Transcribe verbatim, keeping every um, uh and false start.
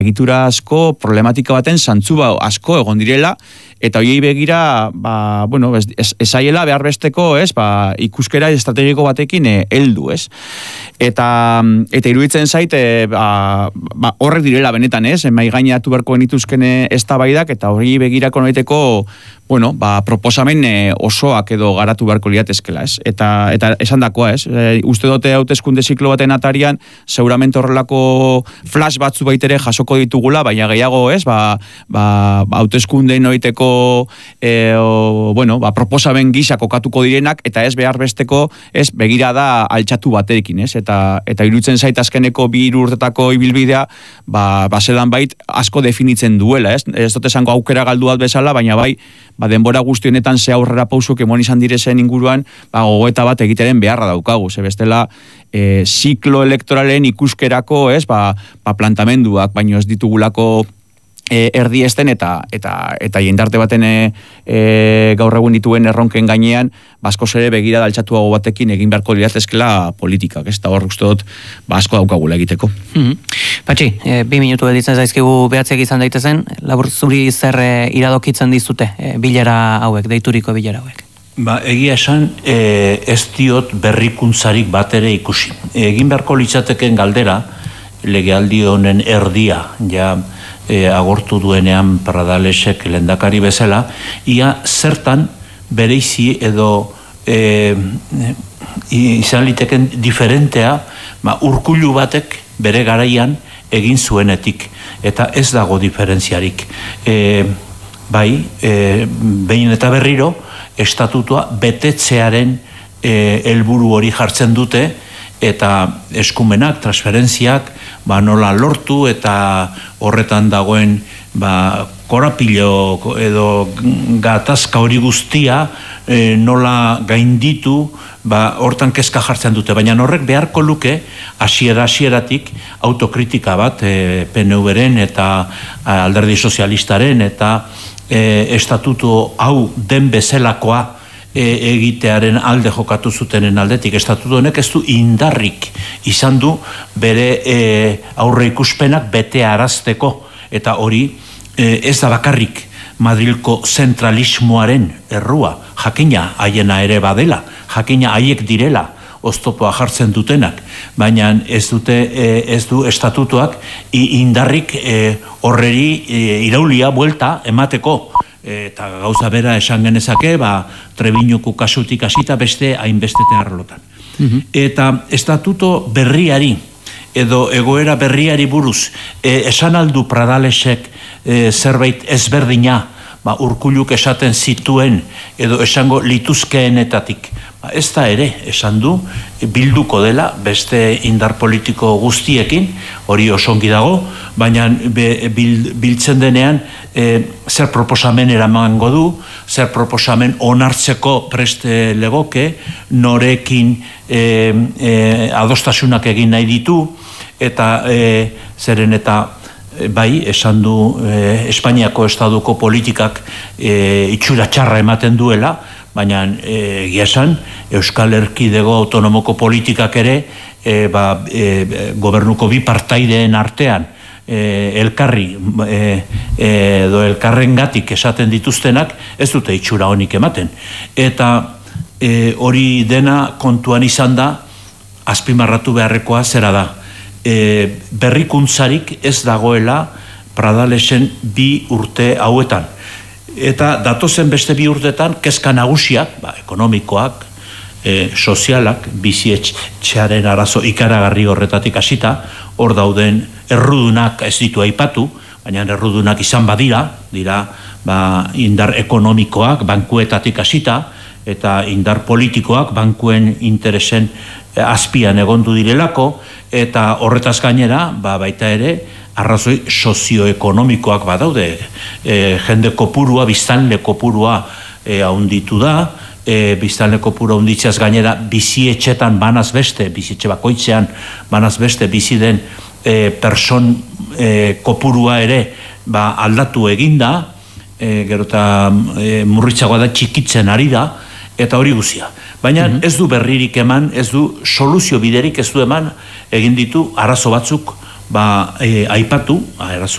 egitura asko problematika baten zantzu ba, asko egon direla, eta hoiei begira, ba, bueno, ez, ez, ezaiela behar besteko, ez, ba, ikuskera estrategiko batekin eh, heldu, ez. Eta, eta iruditzen zaite, ba, ba, horrek direla benetan, ez, mai gainatu beharko genituzken eztabaidak eta hori begirako noiteko, bueno, ba, proposamen eh, osoak edo garatu beharko liatezkela, ez. Eta, eta esan dakoa, ez. E, uste dute hauteskunde ziklo baten atarian, seguramente horrelako flash batzu baitere jasoko ditugula, baina gehiago, ez, ba, ba, hauteskunde noiteko E, o, bueno, ba, proposamen gisa kokatuko direnak, eta ez behar besteko ez begirada altxatu batekin, ez? Eta, eta iruditzen zait azkeneko bi hiru urtetako ibilbidea, ba, baselan bait asko definitzen duela, ez? Ez dut esango aukera galdu bat bezala, baina bai, ba, denbora guzti honetan ze aurrera pausuk emon izan direzen inguruan, ba, gogoeta bat egiteren beharra daukagu, ze bestela e, ziklo elektoralen ikuskerako, ez? Ba, ba, plantamenduak, baino ez ditugulako E, erdi esten eta eta eta jendarte baten e, e, gaur egun dituen erronken gainean basko ere begira daltzatuago batekin egin beharko liratezkela politikak, ez da hor uste dut ba asko daukagula egiteko. Mm-hmm. Patxi, e, bi minutu editzen zaizkigu behatzek izan daitezen, labur zuri zer e, iradokitzen dizute e, bilera hauek, deituriko bilera hauek? Ba, egia esan, e, ez diot berrikuntzarik bat ere ikusi. Egin beharko litzateken galdera, legealdi honen erdia, ja, E, agortu duenean Pradalesek lehendakari bezala, ia zertan bereizi edo e, izan liteken diferentea, ba, Urkullu batek bere garaian egin zuenetik, eta ez dago diferentziarik. E, bai, e, behin eta berriro, estatutua betetzearen e, helburu hori jartzen dute, eta eskumenak, transferentziak, ba, nola lortu eta horretan dagoen ba, korapilo edo gatazka hori guztia e, nola gainditu, ba, hortan kezka jartzen dute. Baina horrek beharko luke hasiera hasieratik autokritika bat e, P N V-ren eta Alderdi Sozialistaren eta e, estatutu hau den bezalakoa E, egitearen alde jokatu zutenen aldetik. Estatutu honek ez du indarrik izan du bere e, aurre ikuspenak bete arazteko, eta hori e, ez da bakarrik Madrilko zentralismoaren errua, jakina haiena ere badela, jakina haiek direla oztopoa jartzen dutenak, baina ez dute e, ez du estatutuak indarrik e, horreri e, iraulia buelta emateko. Eta gauza bera esan genezake, ba, Trebiñuko kasutik hasita beste hainbestete arlotan. Mm-hmm. Eta estatuto berriari, edo egoera berriari buruz, e, esan aldu Pradalesek e, zerbait ezberdina, ba, Urkulluk esaten zituen, edo esango lituzkeenetatik. Ba, ez da ere, esan du, bilduko dela beste indar politiko guztiekin, hori osongi dago, baina be, bil, biltzen denean e, zer proposamen eramango du, zer proposamen onartzeko preste legoke, norekin e, e, adostasunak egin nahi ditu, eta e, zeren eta bai, esan du e, Espainiako estaduko politikak e, itxura txarra ematen duela, baina egia esan Euskal Erkidego autonomoko politikak ere e, ba, e, gobernuko bi partaideen artean e, elkarri e, edo elkarrengatik esaten dituztenak ez dute itxura honik ematen, eta e, hori dena kontuan izan da azpimarratu beharrekoa zera da, e, berrikuntzarik ez dagoela Pradalesen bi urte hauetan. Eta datozen beste bi urtetan kezka nagusiak, ba, ekonomikoak, e, sozialak, bizietxearen arazo ikaragarri horretatik hasita, hor dauden errudunak ez ditu aipatu, baina errudunak izan badira, dira ba, indar ekonomikoak, bankuetatik hasita, eta indar politikoak, bankuen interesen azpian egondu direlako, eta horretaz gainera, ba, baita ere, arrazoi sozioekonomikoak badaude, e, jende kopurua, biztanle kopurua e, haunditu da, e, biztanle kopurua haunditzeaz gainera bizietxetan banaz beste, bizietxe bakoitzean banaz beste bizi den e, person e, kopurua ere ba, aldatu eginda, e, gero eta e, murritzagoa da txikitzen ari da, eta hori guzia. Baina mm-hmm. ez du berririk eman, ez du soluzio biderik ez du eman, egin ditu arazo batzuk ba, e, aipatu, arazo